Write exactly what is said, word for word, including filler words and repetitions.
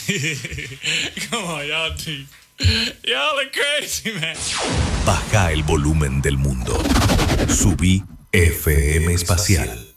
Come on, y'all, dude. Y'all are crazy, man. Baja el volumen del mundo. Subí F M Espacial.